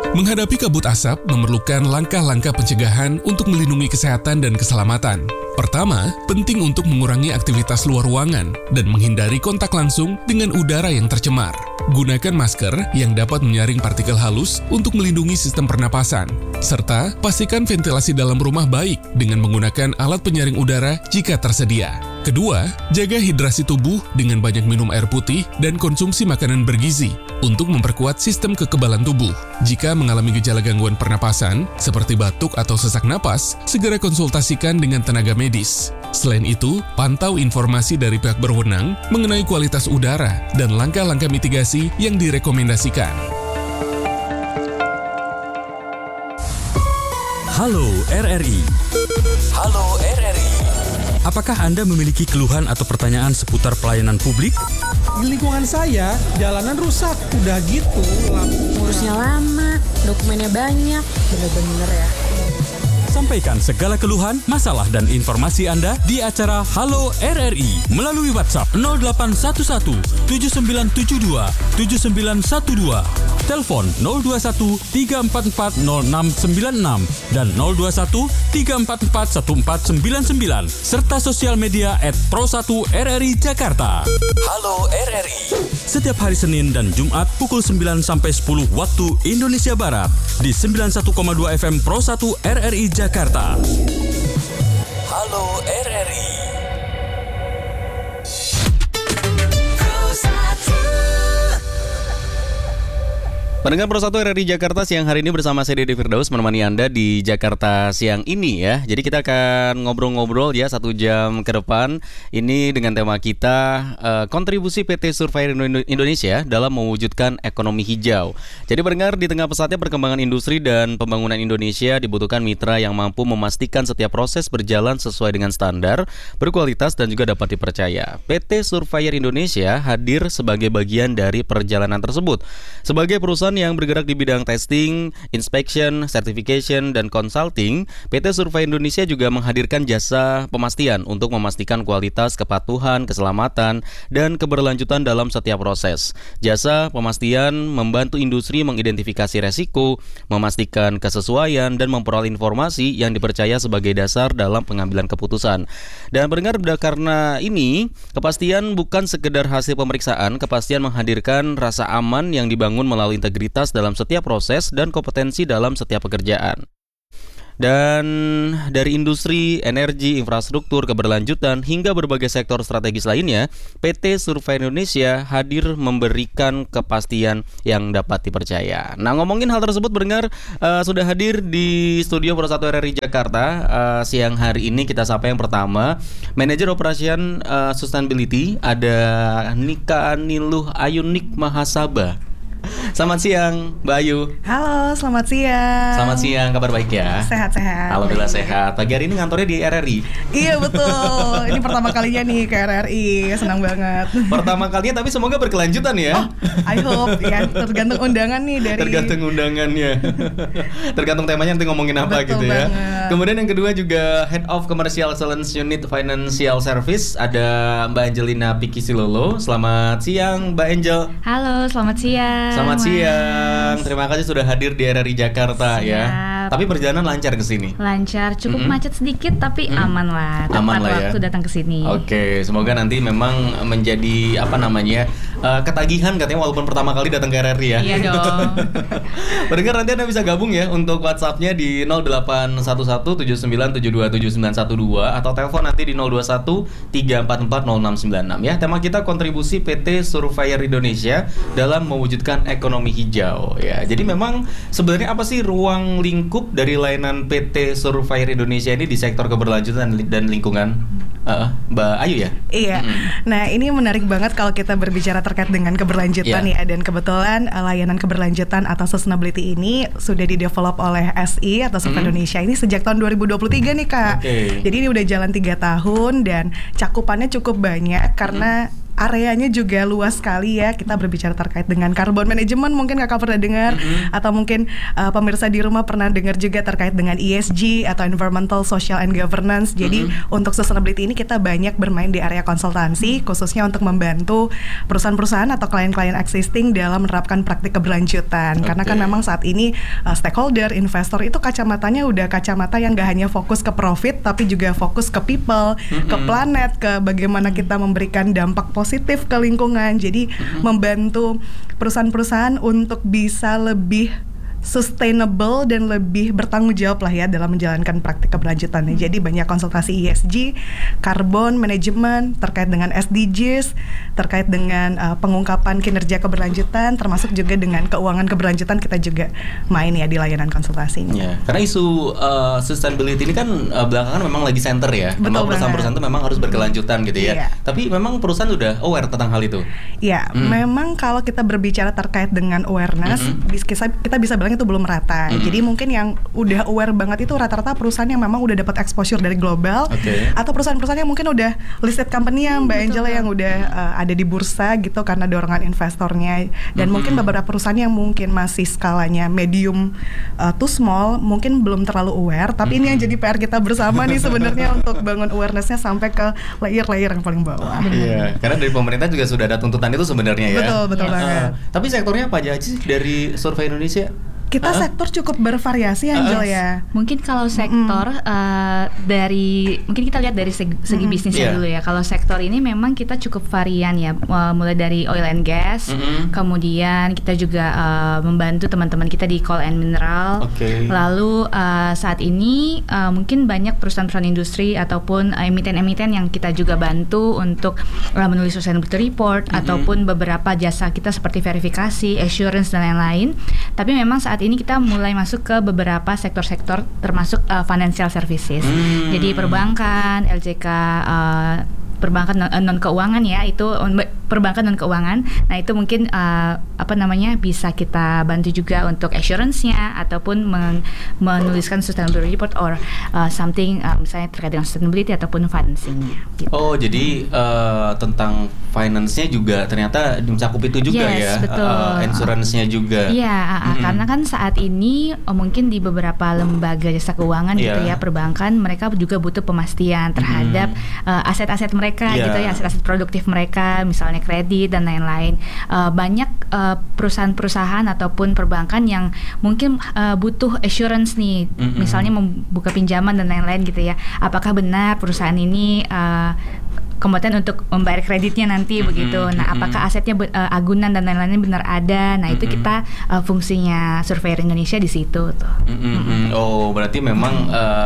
Menghadapi kabut asap memerlukan langkah-langkah pencegahan untuk melindungi kesehatan dan keselamatan. Pertama, penting untuk mengurangi aktivitas luar ruangan dan menghindari kontak langsung dengan udara yang tercemar. Gunakan masker yang dapat menyaring partikel halus untuk melindungi sistem pernapasan. Serta, pastikan ventilasi dalam rumah baik dengan menggunakan alat penyaring udara jika tersedia. Kedua, jaga hidrasi tubuh dengan banyak minum air putih dan konsumsi makanan bergizi untuk memperkuat sistem kekebalan tubuh. Jika mengalami gejala gangguan pernapasan, seperti batuk atau sesak napas, segera konsultasikan dengan tenaga medis. Selain itu, pantau informasi dari pihak berwenang mengenai kualitas udara dan langkah-langkah mitigasi yang direkomendasikan. Halo RRI. Halo RRI. Apakah Anda memiliki keluhan atau pertanyaan seputar pelayanan publik? Di lingkungan saya, jalanan rusak. Udah gitu, ngurusnya lama, dokumennya banyak. Bener-bener ya. Sampaikan segala keluhan, masalah, dan informasi Anda di acara Halo RRI melalui WhatsApp 0811 7972 7912, telepon 021 344 0696 dan 021 344 1499, serta sosial media @pro1rri Jakarta. Halo RRI. Setiap hari Senin dan Jumat pukul 9 sampai 10 waktu Indonesia Barat di 91,2 FM Pro 1 RRI Jakarta. Halo RRI. Pendengar Pro 1 RRI Jakarta, siang hari ini bersama saya Dede Firdaus menemani Anda di Jakarta siang ini ya. Jadi kita akan ngobrol-ngobrol ya 1 jam ke depan. Ini dengan tema kita kontribusi PT Surveyor Indonesia dalam mewujudkan ekonomi hijau. Jadi pendengar, di tengah pesatnya perkembangan industri dan pembangunan Indonesia dibutuhkan mitra yang mampu memastikan setiap proses berjalan sesuai dengan standar, berkualitas dan juga dapat dipercaya. PT Surveyor Indonesia hadir sebagai bagian dari perjalanan tersebut. Sebagai perusahaan yang bergerak di bidang testing, inspection, certification, dan consulting, PT Surveyor Indonesia juga menghadirkan jasa pemastian untuk memastikan kualitas, kepatuhan, keselamatan, dan keberlanjutan dalam setiap proses. Jasa pemastian membantu industri mengidentifikasi resiko, memastikan kesesuaian, dan memperoleh informasi yang dipercaya sebagai dasar dalam pengambilan keputusan. Dan pendengar, karena ini, kepastian bukan sekedar hasil pemeriksaan, kepastian menghadirkan rasa aman yang dibangun melalui integritas dalam setiap proses dan kompetensi dalam setiap pekerjaan. Dan dari industri, energi, infrastruktur, keberlanjutan, hingga berbagai sektor strategis lainnya, PT Surveyor Indonesia hadir memberikan kepastian yang dapat dipercaya. Nah, ngomongin hal tersebut, pendengar, sudah hadir di studio Pro 1 RRI Jakarta siang hari ini. Kita sapa yang pertama, Manajer Operation Sustainability, ada Nika Niluh Ayunik Mahasaba. Selamat siang, Mbak Ayu. Halo, selamat siang. Selamat siang, kabar baik ya? Sehat-sehat. Alhamdulillah sehat. Pagi hari ini ngantornya di RRI. Iya betul. Ini pertama kalinya nih ke RRI. Senang banget. Pertama kalinya, tapi semoga berkelanjutan ya. I hope ya. Tergantung undangan nih dari. Tergantung undangannya. Tergantung temanya nanti ngomongin apa. Betul gitu ya. Banget. Kemudian yang kedua juga Head of Commercial Excellence Unit Financial Service, ada Mbak Angelina Pikisilolo. Selamat siang, Mbak Angel. Halo, selamat siang. Selamat siang. Terima kasih sudah hadir di RRI Jakarta. Siap. Ya. Tapi perjalanan lancar ke sini? Lancar, cukup macet sedikit tapi aman lah. Aman lah ya. Waktu datang ke sini. Oke, semoga nanti memang menjadi ketagihan katanya walaupun pertama kali datang ke RRI ya. Iya dong. Pendengar, nanti Anda bisa gabung ya untuk WhatsApp-nya di 08117927279112 atau telepon nanti di 021-344-0696 ya. Tema kita kontribusi PT Surveyor Indonesia dalam mewujudkan ekonomi hijau ya. Jadi memang sebenarnya apa sih ruang lingkup dari layanan PT Surveyor Indonesia ini di sektor keberlanjutan dan lingkungan? Mbak Ayu ya? Iya. Nah, ini menarik banget kalau kita berbicara terkait dengan keberlanjutan ya. Dan kebetulan layanan keberlanjutan atau sustainability ini sudah didevelop oleh SI atau Surveyor Indonesia ini sejak tahun 2023 nih Kak. Jadi ini udah jalan 3 tahun dan cakupannya cukup banyak karena areanya juga luas sekali ya. Kita berbicara terkait dengan carbon management, mungkin kakak pernah dengar, atau mungkin pemirsa di rumah pernah dengar juga terkait dengan ESG atau environmental, social and governance. Jadi untuk sustainability ini kita banyak bermain di area konsultansi, khususnya untuk membantu perusahaan-perusahaan atau klien-klien existing dalam menerapkan praktik keberlanjutan. Karena kan memang saat ini stakeholder, investor itu kacamatanya udah kacamata yang gak hanya fokus ke profit, tapi juga fokus ke people, ke planet, ke bagaimana kita memberikan dampak positif ke lingkungan. Jadi membantu perusahaan-perusahaan untuk bisa lebih sustainable dan lebih bertanggung jawab lah ya dalam menjalankan praktik keberlanjutannya. Jadi banyak konsultasi ESG, carbon management, terkait dengan SDGs, terkait dengan pengungkapan kinerja keberlanjutan, termasuk juga dengan keuangan keberlanjutan kita juga main ya di layanan konsultasinya. Ya, karena isu sustainability ini kan belakangan memang lagi center ya. Memang perusahaan-perusahaan itu memang harus berkelanjutan gitu ya. Tapi memang perusahaan sudah aware tentang hal itu. Ya, memang kalau kita berbicara terkait dengan awareness, kita bisa bilang itu belum rata. Jadi mungkin yang udah aware banget itu rata-rata perusahaan yang memang udah dapat exposure dari global, atau perusahaan-perusahaan yang mungkin udah listed company yang Mbak Angela yang udah ada di bursa gitu karena dorongan investornya. Dan mungkin beberapa perusahaan yang mungkin masih skalanya medium to small mungkin belum terlalu aware. Tapi ini yang jadi PR kita bersama nih sebenarnya untuk bangun awarenessnya sampai ke layer-layer yang paling bawah. Iya, karena dari pemerintah juga sudah ada tuntutan itu sebenarnya ya. Betul banget. Tapi sektornya apa aja sih dari survei Indonesia? Kita sektor cukup bervariasi Angel ya. Mungkin kalau sektor dari mungkin kita lihat dari segi bisnisnya dulu ya. Kalau sektor ini memang kita cukup varian ya, mulai dari oil and gas, kemudian kita juga membantu teman-teman kita di coal and mineral. Lalu saat ini mungkin banyak perusahaan-perusahaan industri ataupun emiten-emiten yang kita juga bantu untuk menulis sustainability report ataupun beberapa jasa kita seperti verifikasi, assurance dan lain-lain. Tapi memang saat ini kita mulai masuk ke beberapa sektor-sektor termasuk financial services. Jadi perbankan, LJK, perbankan non keuangan ya, itu perbankan non keuangan. Nah itu mungkin bisa kita bantu juga untuk assurance-nya ataupun menuliskan sustainability report or something misalnya terkait dengan sustainability ataupun financing-nya. Gitu. Oh jadi tentang finance-nya juga ternyata mencakup itu juga ya, insurance-nya juga. Iya, karena kan saat ini mungkin di beberapa lembaga jasa keuangan gitu ya, perbankan mereka juga butuh pemastian terhadap aset-aset mereka gitu ya, aset-aset produktif mereka, misalnya kredit dan lain-lain. Banyak perusahaan-perusahaan ataupun perbankan yang mungkin butuh assurance nih, misalnya membuka pinjaman dan lain-lain gitu ya. Apakah benar perusahaan ini kompeten untuk membayar kreditnya nanti begitu. Nah, apakah asetnya agunan dan lain-lainnya benar ada? Nah, itu kita fungsinya Surveyor Indonesia di situ tuh. Oh, berarti memang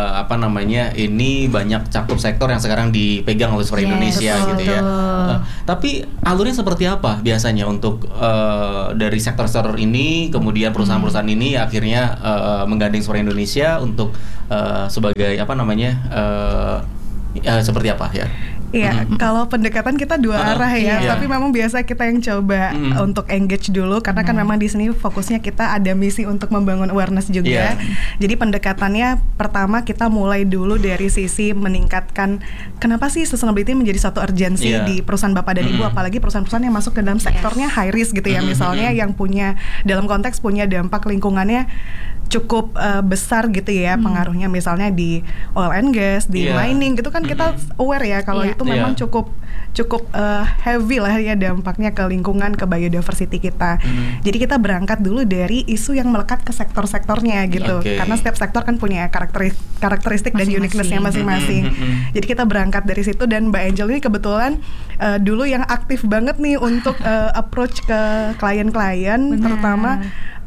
ini banyak cakup sektor yang sekarang dipegang oleh Surveyor Indonesia gitu ya. Tapi alurnya seperti apa biasanya untuk dari sektor-sektor ini, kemudian perusahaan-perusahaan ini akhirnya menggandeng Surveyor Indonesia untuk sebagai seperti apa ya? Iya, kalau pendekatan kita dua arah ya, tapi memang biasa kita yang coba untuk engage dulu karena kan memang di sini fokusnya kita ada misi untuk membangun awareness juga. Jadi pendekatannya pertama kita mulai dulu dari sisi meningkatkan kenapa sih sustainability menjadi satu urgensi di perusahaan Bapak dan Ibu, apalagi perusahaan-perusahaan yang masuk ke dalam sektornya high risk gitu ya, misalnya yang punya dalam konteks punya dampak lingkungannya cukup besar gitu ya pengaruhnya, misalnya di oil and gas, di mining gitu kan kita aware ya kalau itu memang cukup heavy lah ya dampaknya ke lingkungan, ke biodiversity kita. Jadi kita berangkat dulu dari isu yang melekat ke sektor-sektornya gitu, karena setiap sektor kan punya karakteristik dan uniqueness-nya masing-masing. Jadi kita berangkat dari situ dan Mbak Angel ini kebetulan dulu yang aktif banget nih untuk approach ke klien-klien, terutama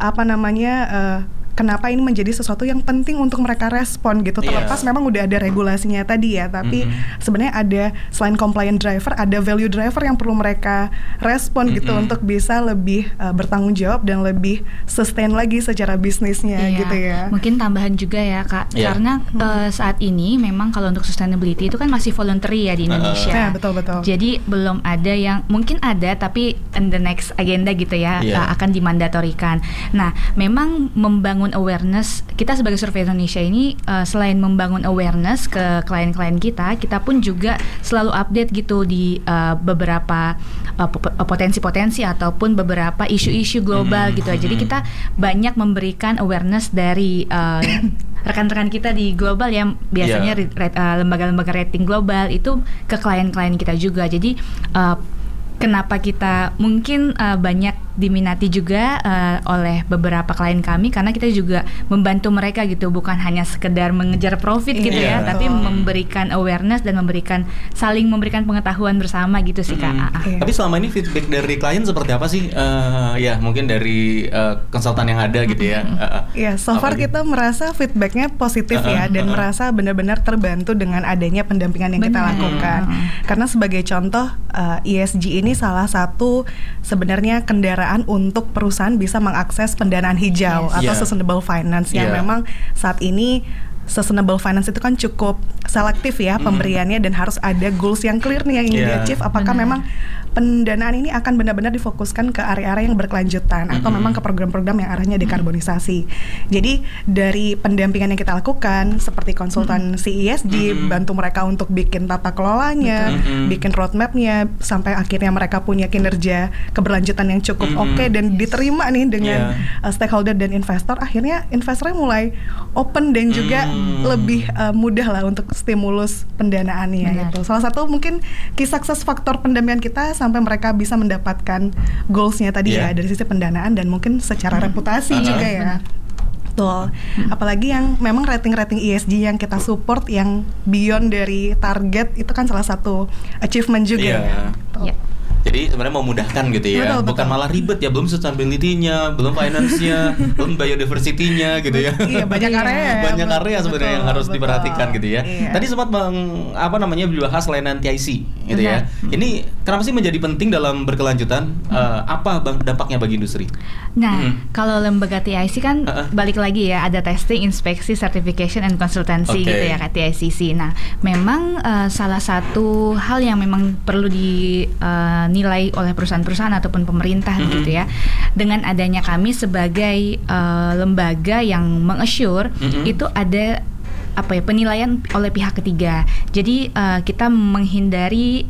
kenapa ini menjadi sesuatu yang penting untuk mereka respon gitu. Terlepas memang udah ada regulasinya tadi ya, tapi sebenarnya ada selain compliant driver, ada value driver yang perlu mereka respon gitu untuk bisa lebih bertanggung jawab dan lebih sustain lagi secara bisnisnya gitu ya. Mungkin tambahan juga ya Kak, karena saat ini memang kalau untuk sustainability itu kan masih voluntary ya di Indonesia. Betul. Jadi belum ada yang, mungkin ada tapi in the next agenda gitu ya, akan dimandatorikan. Nah, memang membangun membangun awareness. Kita sebagai Survey Indonesia ini selain membangun awareness ke klien-klien kita pun juga selalu update gitu di beberapa potensi-potensi ataupun beberapa isu-isu global gitu. Jadi kita banyak memberikan awareness dari rekan-rekan kita di global yang biasanya lembaga-lembaga rating global itu ke klien-klien kita juga. Jadi kenapa kita mungkin banyak diminati juga oleh beberapa klien kami karena kita juga membantu mereka gitu, bukan hanya sekedar mengejar profit gitu ya, tapi memberikan awareness dan saling memberikan pengetahuan bersama gitu sih Kak. Tapi selama ini feedback dari klien seperti apa sih? Ya mungkin dari konsultan yang ada gitu ya. Ya, so far kita merasa feedbacknya positif ya, dan merasa benar-benar terbantu dengan adanya pendampingan yang kita lakukan. Karena sebagai contoh, ESG ini salah satu sebenarnya kendaraan untuk perusahaan bisa mengakses pendanaan hijau atau sustainable finance yang memang saat ini sustainable finance itu kan cukup selektif ya pemberiannya, dan harus ada goals yang clear nih yang ingin di-achieve. Apakah memang pendanaan ini akan benar-benar difokuskan ke area-area yang berkelanjutan atau memang ke program-program yang arahnya dekarbonisasi. Jadi dari pendampingan yang kita lakukan seperti konsultansi ESG, bantu mereka untuk bikin tata kelolanya, bikin roadmap-nya, sampai akhirnya mereka punya kinerja keberlanjutan yang cukup oke dan diterima nih dengan stakeholder dan investor. Akhirnya investornya mulai open dan juga lebih mudah lah untuk stimulus pendanaannya gitu. Salah satu mungkin key success faktor pendampingan kita sampai mereka bisa mendapatkan goals-nya tadi ya dari sisi pendanaan dan mungkin secara reputasi juga ya. Betul. Apalagi yang memang rating-rating ESG yang kita support yang beyond dari target itu kan salah satu achievement juga ya. Jadi sebenarnya memudahkan gitu ya, bukan malah ribet ya, belum sustainability-nya, belum finance-nya, belum biodiversity-nya gitu ya. Iya, banyak area sebenarnya yang harus diperhatikan gitu ya. Tadi sempat dibahas layanan TIC gitu ya. Ini kenapa sih menjadi penting dalam berkelanjutan? Apa dampaknya bagi industri? Nah, kalau lembaga TIC kan balik lagi ya, ada testing, inspeksi, certification and consultancy gitu ya, TICC. Nah, memang salah satu hal yang memang perlu nilai oleh perusahaan-perusahaan ataupun pemerintah gitu ya. Dengan adanya kami sebagai lembaga yang mengassure itu ada penilaian oleh pihak ketiga. Jadi kita menghindari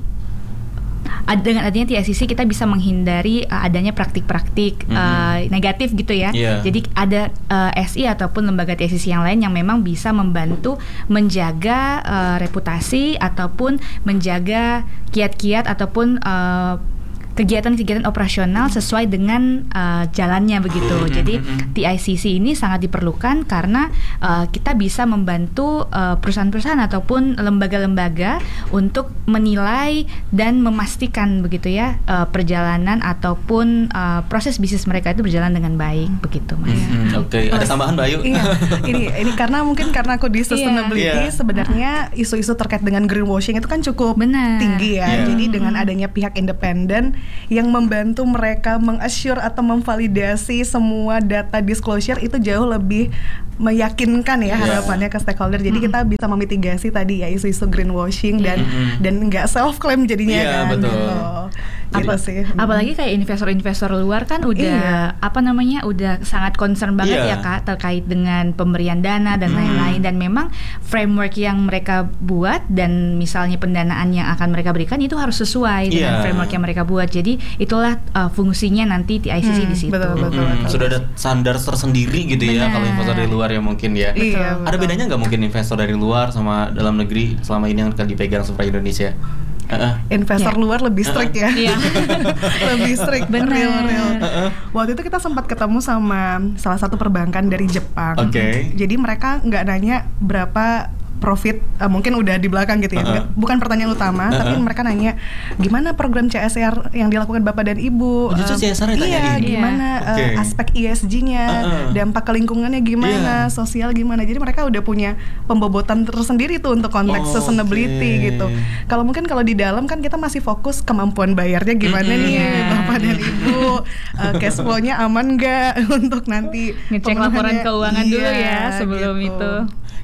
dengan adanya TICC kita bisa menghindari adanya praktik-praktik negatif gitu ya. Jadi ada SI ataupun lembaga TICC yang lain yang memang bisa membantu menjaga reputasi ataupun menjaga kiat-kiat ataupun kegiatan-kegiatan operasional sesuai dengan jalannya begitu. Jadi TICC ini sangat diperlukan karena kita bisa membantu perusahaan-perusahaan ataupun lembaga-lembaga untuk menilai dan memastikan begitu ya perjalanan ataupun proses bisnis mereka itu berjalan dengan baik begitu Mas. Ada tambahan Mbak Ayu? Ini karena aku di sustainability sebenarnya isu-isu terkait dengan greenwashing itu kan cukup tinggi ya. Jadi dengan adanya pihak independen yang membantu mereka mengassure atau memvalidasi semua data disclosure itu jauh lebih meyakinkan ya harapannya ke stakeholder. Jadi kita bisa memitigasi tadi ya isu-isu greenwashing dan nggak self claim jadinya kan. Apalagi kayak investor-investor luar kan udah udah sangat concern banget ya Kak terkait dengan pemberian dana dan lain-lain, dan memang framework yang mereka buat dan misalnya pendanaan yang akan mereka berikan itu harus sesuai dengan framework yang mereka buat. Jadi itulah fungsinya nanti TICC di situ. Betul. Sudah ada standar tersendiri gitu ya kalau investor dari luar ya mungkin ya. Ada bedanya nggak mungkin investor dari luar sama dalam negeri selama ini yang dipegang Survey Indonesia? Investor luar lebih strict ya. Lebih strict, real. Waktu itu kita sempat ketemu sama salah satu perbankan dari Jepang. Jadi mereka nggak nanya berapa profit, mungkin udah di belakang gitu ya. Bukan pertanyaan utama, tapi mereka nanya gimana program CSR yang dilakukan Bapak dan Ibu. Justru CSR ditanyain. Gimana aspek ESG-nya, dampak ke lingkungannya gimana, sosial gimana. Jadi mereka udah punya pembobotan tersendiri tuh untuk konteks sustainability gitu. Kalau di dalam kan kita masih fokus kemampuan bayarnya gimana nih Bapak dan Ibu, cash flow-nya aman nggak untuk nanti ngecek laporan keuangan dulu ya sebelum itu.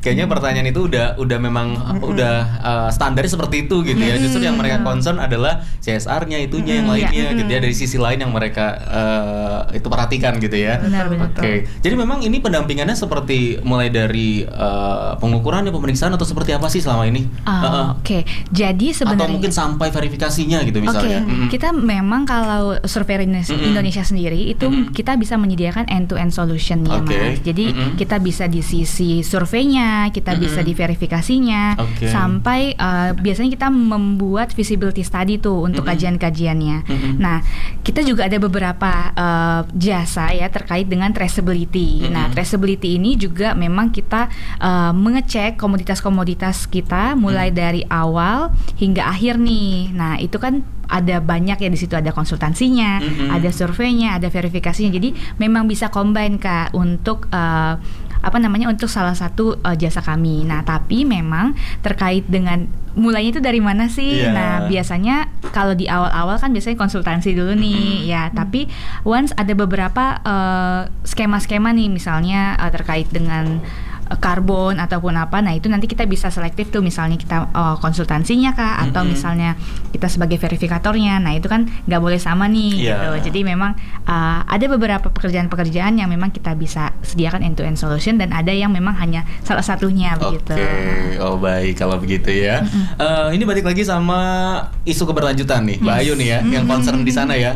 kayaknya pertanyaan itu udah memang standarnya seperti itu gitu ya. Justru yang mereka concern adalah CSR-nya itunya yang lainnya gitu ya, dari sisi lain yang mereka itu perhatikan gitu ya. Benar. Oke. Jadi memang ini pendampingannya seperti mulai dari pengukurannya, pemeriksaan atau seperti apa sih selama ini? Oke. Jadi sebenarnya atau mungkin sampai verifikasinya gitu misalnya. Kita memang kalau survei Indonesia sendiri itu kita bisa menyediakan end-to-end solution ya Mas. Jadi kita bisa di sisi surveinya, kita bisa di verifikasinya, sampai biasanya kita membuat feasibility study tuh untuk kajian-kajiannya. Nah, kita juga ada beberapa jasa ya terkait dengan traceability. Nah, traceability ini juga memang kita mengecek komoditas-komoditas kita mulai dari awal hingga akhir nih. Nah, itu kan ada banyak ya di situ, ada konsultansinya, ada surveinya, ada verifikasinya. Jadi memang bisa combine Kak untuk untuk salah satu jasa kami. Nah, tapi memang terkait dengan mulainya itu dari mana sih? Nah, biasanya kalau di awal-awal kan biasanya konsultansi dulu nih, ya. Tapi once ada beberapa skema-skema nih, misalnya terkait dengan karbon ataupun apa, nah itu nanti kita bisa selektif tuh, misalnya kita konsultansinya Kak, atau misalnya kita sebagai verifikatornya. Nah itu kan nggak boleh sama nih gitu. Jadi memang ada beberapa pekerjaan-pekerjaan yang memang kita bisa sediakan end-to-end solution, dan ada yang memang hanya salah satunya begitu. Oh baik kalau begitu ya. Ini balik lagi sama isu keberlanjutan nih, Mbak Ayu nih ya, yang concern di sana ya.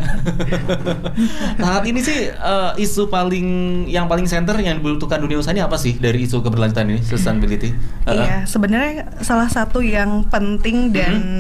Saat ini sih isu yang paling center yang dibutuhkan dunia usaha ini apa sih dari isu keberlanjutan ini, sustainability? Iya, sebenarnya salah satu yang penting dan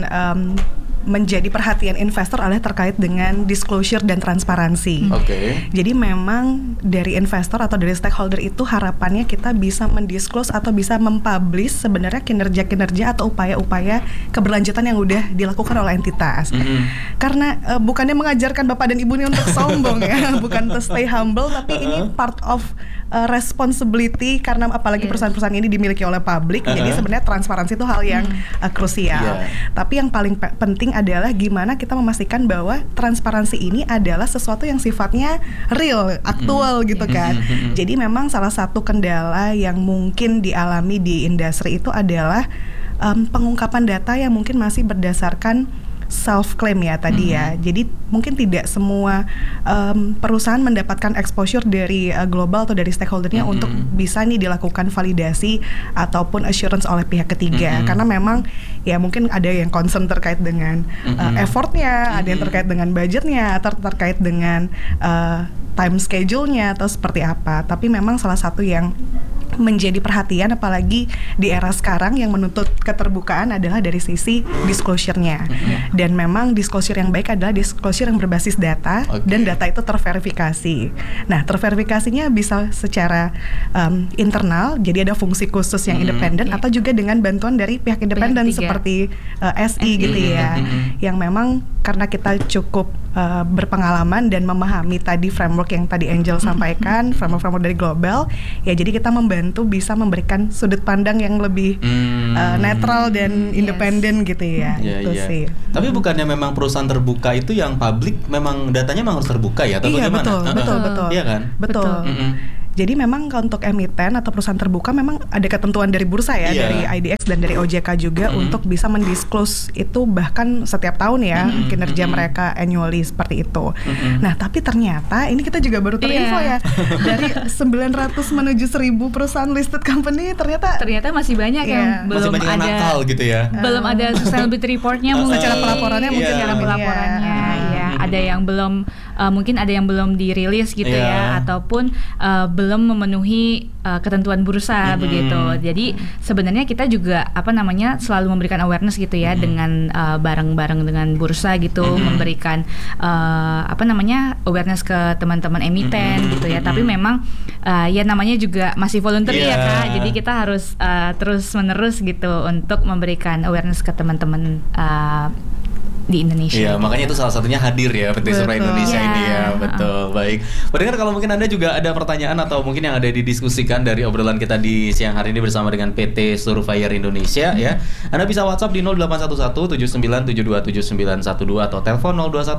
menjadi perhatian investor adalah terkait dengan disclosure dan transparansi. Jadi memang dari investor atau dari stakeholder itu harapannya kita bisa mendisclose atau bisa mempublish sebenarnya kinerja-kinerja atau upaya-upaya keberlanjutan yang udah dilakukan oleh entitas. Karena bukannya mengajarkan Bapak dan Ibu ini untuk sombong ya, bukan to stay humble, tapi ini part of responsibility, karena apalagi perusahaan-perusahaan ini dimiliki oleh publik. Jadi sebenarnya transparansi itu hal yang krusial. Tapi yang paling penting adalah gimana kita memastikan bahwa transparansi ini adalah sesuatu yang sifatnya real, aktual gitu kan. Jadi memang salah satu kendala yang mungkin dialami di industri itu adalah pengungkapan data yang mungkin masih berdasarkan self-claim ya tadi ya. Jadi mungkin tidak semua perusahaan mendapatkan exposure dari global atau dari stakeholdernya untuk bisa nih dilakukan validasi ataupun assurance oleh pihak ketiga. Karena memang ya mungkin ada yang concern terkait dengan effortnya, ada yang terkait dengan budgetnya, atau terkait dengan time schedule-nya atau seperti apa. Tapi memang salah satu yang menjadi perhatian apalagi di era sekarang yang menuntut keterbukaan adalah dari sisi disclosure-nya. Dan memang disclosure yang baik adalah disclosure yang berbasis data dan data itu terverifikasi. Nah, terverifikasinya bisa secara internal, jadi ada fungsi khusus yang independen, atau juga dengan bantuan dari pihak independen seperti SI gitu ya. Yang memang karena kita cukup berpengalaman dan memahami tadi framework yang tadi Angel sampaikan, framework dari global, ya jadi kita membantu bisa memberikan sudut pandang yang lebih netral dan independen gitu ya. Itu sih. Tapi bukannya memang perusahaan terbuka itu yang publik memang datanya memang harus terbuka ya atau bagaimana? Betul. Iya kan? Betul. Jadi memang untuk emiten atau perusahaan terbuka memang ada ketentuan dari bursa ya, dari IDX dan dari OJK juga untuk bisa mendisclose itu bahkan setiap tahun ya kinerja mereka annually seperti itu. Nah, tapi ternyata ini kita juga baru terinfo ya, dari 900 menuju 1000 perusahaan listed company ternyata masih banyak yang belum masih banyak ada nakal gitu ya. Belum ada sustainability reportnya mungkin. Secara pelaporannya mungkin secara pelaporannya ya. Ada yang belum mungkin ada yang belum dirilis gitu ya, ataupun belum memenuhi ketentuan bursa begitu. Jadi sebenarnya kita juga selalu memberikan awareness gitu ya, dengan bareng-bareng dengan bursa gitu, memberikan awareness ke teman-teman emiten gitu ya. Tapi memang ya namanya juga masih volunteer ya Kak. Jadi kita harus terus-menerus gitu untuk memberikan awareness ke teman-teman di Indonesia. Iya, makanya itu salah satunya hadir ya PT Survey Indonesia ini ya. Betul. Baik. Pendengar, kalau mungkin Anda juga ada pertanyaan atau mungkin yang ada didiskusikan dari obrolan kita di siang hari ini bersama dengan PT Surveyor Indonesia ya. Anda bisa WhatsApp di 0811 79727912 atau telepon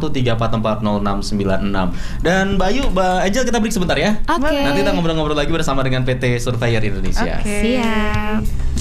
0213440696. Dan Mbak Angel, kita break sebentar ya. Oke. Nanti kita ngobrol-ngobrol lagi bersama dengan PT Surveyor Indonesia. Oke. Siap.